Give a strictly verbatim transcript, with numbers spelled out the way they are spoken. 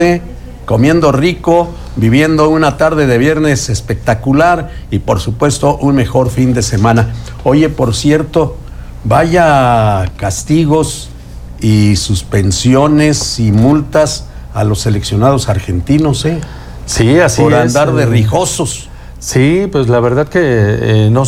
comiendo rico, viviendo una tarde de viernes espectacular y por supuesto un mejor fin de semana. Oye, por cierto, vaya castigos y suspensiones y multas a los seleccionados argentinos, ¿eh? Sí, así por es. andar de rijosos. Sí, pues la verdad que eh, no